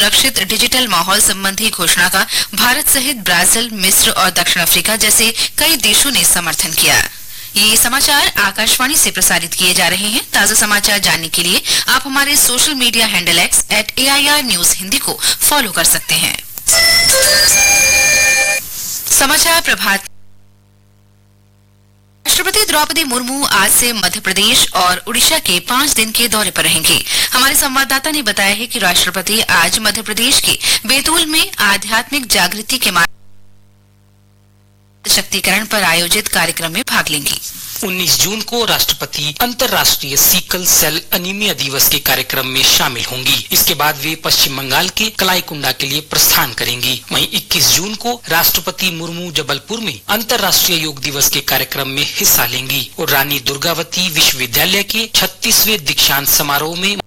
सुरक्षित डिजिटल माहौल संबंधी घोषणा का भारत सहित ब्राजील, मिस्र और दक्षिण अफ्रीका जैसे कई देशों ने समर्थन किया। ये समाचार आकाशवाणी से प्रसारित किए जा रहे हैं। ताजा समाचार जानने के लिए आप हमारे social media handle @AIR News Hindi को फॉलो कर सकते हैं। समाचार प्रभात। राष्ट्रपति द्रौपदी मुर्मू आज से मध्य प्रदेश और उड़ीसा के 5 दिन के दौरे पर रहेंगे। हमारे संवाददाता ने बताया है कि राष्ट्रपति आज मध्य प्रदेश के बैतूल में आध्यात्मिक जागृति के सशक्तिकरण पर आयोजित कार्यक्रम में भाग लेंगी। 19 जून को राष्ट्रपति अंतर्राष्ट्रीय सिकल सेल अनीमिया दिवस के कार्यक्रम में शामिल होंगी। इसके बाद वे पश्चिम बंगाल के कलाईकुंडा के लिए प्रस्थान करेंगी। वहीं 21 जून को राष्ट्रपति मुर्मू जबलपुर में अंतर्राष्ट्रीय योग दिवस के कार्यक्रम में हिस्सा लेंगी और रानी दुर्गावती विश्वविद्यालय के 36वें दीक्षांत समारोह में।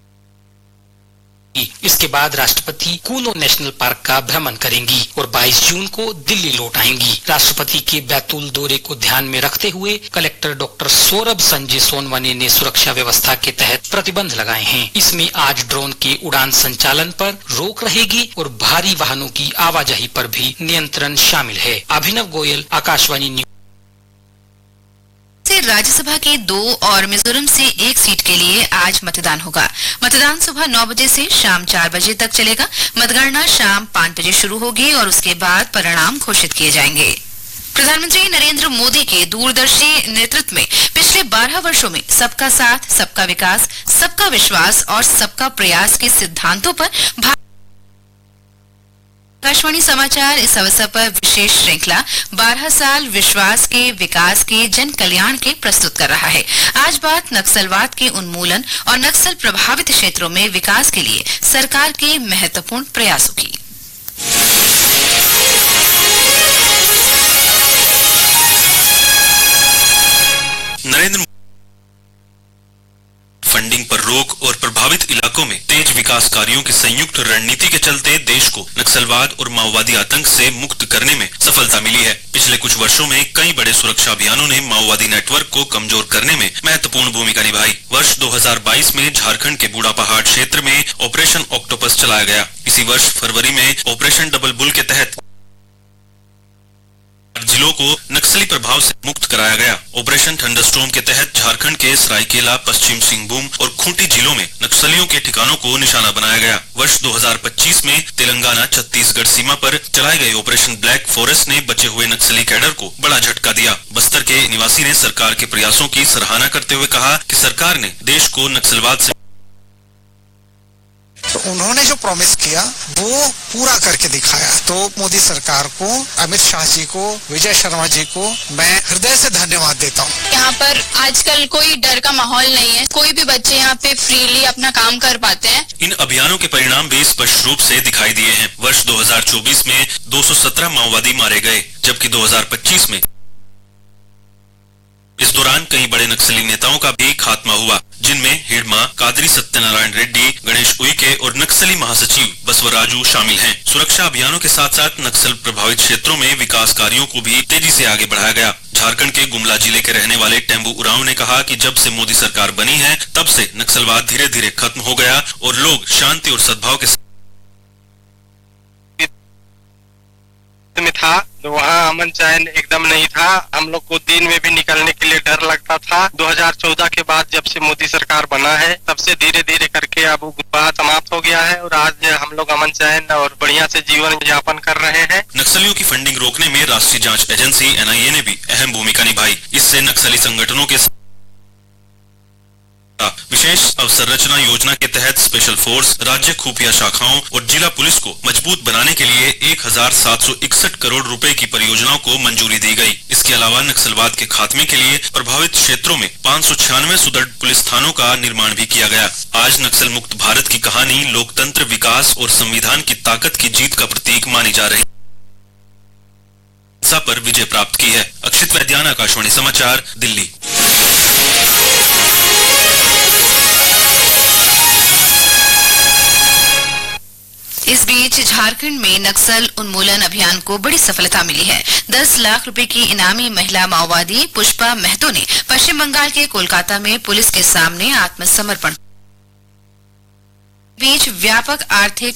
इसके बाद राष्ट्रपति कूनो नेशनल पार्क का भ्रमण करेंगी और 22 जून को दिल्ली लौट आएंगी। राष्ट्रपति के बैतूल दौरे को ध्यान में रखते हुए कलेक्टर डॉक्टर सौरभ संजय सोनवने ने सुरक्षा व्यवस्था के तहत प्रतिबंध लगाए हैं। इसमें आज ड्रोन के उड़ान संचालन पर रोक रहेगी और भारी वाहनों की आवाजाही पर भी नियंत्रण शामिल है। अभिनव गोयल, आकाशवाणी न्यूज। राज्यसभा के 2 और मिजोरम से 1 सीट के लिए आज मतदान होगा। मतदान सुबह 9 बजे से शाम 4 बजे तक चलेगा। मतगणना शाम 5 बजे शुरू होगी और उसके बाद परिणाम घोषित किए जाएंगे। प्रधानमंत्री नरेंद्र मोदी के दूरदर्शी नेतृत्व में पिछले 12 वर्षों में सबका साथ, सबका विकास, सबका विश्वास और सबका प्रयास के सिद्धांतों पर आकाशवाणी समाचार इस अवसर पर विशेष श्रृंखला 12 साल विश्वास के, विकास के, जन कल्याण के प्रस्तुत कर रहा है। आज बात नक्सलवाद के उन्मूलन और नक्सल प्रभावित क्षेत्रों में विकास के लिए सरकार के महत्वपूर्ण प्रयासों की। नरेंद्र फंडिंग पर रोक और प्रभावित इलाकों में तेज विकास कार्यों की संयुक्त रणनीति के चलते देश को नक्सलवाद और माओवादी आतंक से मुक्त करने में सफलता मिली है। पिछले कुछ वर्षों में कई बड़े सुरक्षा अभियानों ने माओवादी नेटवर्क को कमजोर करने में महत्वपूर्ण भूमिका निभाई। वर्ष 2022 में झारखंड के बूढ़ा पहाड़ क्षेत्र में ऑपरेशन ऑक्टोपस चलाया गया। इसी वर्ष फरवरी में ऑपरेशन डबल बुल के तहत जिलों को नक्सली प्रभाव से मुक्त कराया गया। ऑपरेशन थंडरस्टॉर्म के तहत झारखंड के सरायकेला, पश्चिम सिंहभूम और खूंटी जिलों में नक्सलियों के ठिकानों को निशाना बनाया गया। वर्ष 2025 में तेलंगाना छत्तीसगढ़ सीमा पर चलाए गए ऑपरेशन ब्लैक फॉरेस्ट ने बचे हुए नक्सली कैडर को बड़ा झटका दिया। बस्तर के निवासी ने सरकार के प्रयासों की सराहना करते हुए कहा कि सरकार ने देश को नक्सलवाद से तो उन्होंने जो प्रॉमिस किया वो पूरा करके दिखाया। तो मोदी सरकार को, अमित शाह जी को, विजय शर्मा जी को मैं हृदय से धन्यवाद देता हूँ। यहाँ पर आजकल कोई डर का माहौल नहीं है। कोई भी बच्चे यहाँ पे फ्रीली अपना काम कर पाते हैं। इन अभियानों के परिणाम भी स्पष्ट रूप से दिखाई दिए हैं। वर्ष 2024 में 217 माओवादी मारे गए, जबकि 2025 में इस दौरान कई बड़े नक्सली नेताओं का भी खात्मा हुआ, जिनमें हिडमा, कादरी सत्यनारायण रेड्डी, गणेश उइके और नक्सली महासचिव बसवराजू शामिल हैं। सुरक्षा अभियानों के साथ साथ नक्सल प्रभावित क्षेत्रों में विकास कार्यों को भी तेजी से आगे बढ़ाया गया। झारखंड के गुमला जिले के रहने वाले टेम्बू उरांव ने कहा कि जब से मोदी सरकार बनी है तब से नक्सलवाद धीरे धीरे खत्म हो गया और लोग शांति और सद्भाव के में था। तो वहाँ अमन चैन एकदम नहीं था। हम लोग को दिन में भी निकलने के लिए डर लगता था। 2014 के बाद जब से मोदी सरकार बना है तब से धीरे धीरे करके अब बात समाप्त हो गया है और आज हम लोग अमन चैन और बढ़िया से जीवन यापन कर रहे हैं। नक्सलियों की फंडिंग रोकने में राष्ट्रीय जांच एजेंसी NIA ने भी अहम भूमिका निभाई। इससे नक्सली संगठनों के विशेष अवसंरचना योजना के तहत स्पेशल फोर्स, राज्य खुफिया शाखाओं और जिला पुलिस को मजबूत बनाने के लिए 1761 करोड़ रुपए की परियोजनाओं को मंजूरी दी गई। इसके अलावा नक्सलवाद के खात्मे के लिए प्रभावित क्षेत्रों में 596 सुदृढ़ पुलिस थानों का निर्माण भी किया गया। आज नक्सल मुक्त भारत की कहानी लोकतंत्र, विकास और संविधान की ताकत की जीत का प्रतीक मानी जा रही पर विजय प्राप्त की है। अक्षित वैद्यान, आकाशवाणी समाचार, दिल्ली। इस बीच झारखंड में नक्सल उन्मूलन अभियान को बड़ी सफलता मिली है। 10 लाख रुपए की इनामी महिला माओवादी पुष्पा महतो ने पश्चिम बंगाल के कोलकाता में पुलिस के सामने आत्मसमर्पण बीच व्यापक आर्थिक